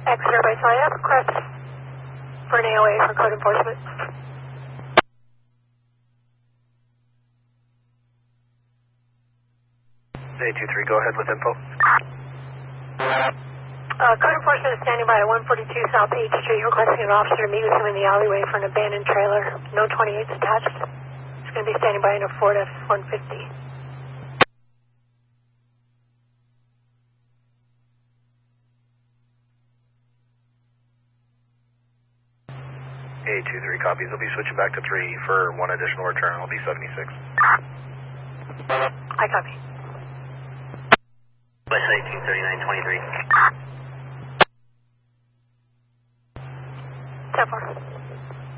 Exeter by I have a request for an AOA for code enforcement. A23, go ahead with info. Code enforcement is standing by at 142 South 8th Street, requesting an officer to meet with him in the alleyway for an abandoned trailer. No 28s attached. He's going to be standing by in a Ford F-150. A23 copies. I'll be switching back to 3 for one additional return. I'll be 76. I copy. West 183923. 10-4.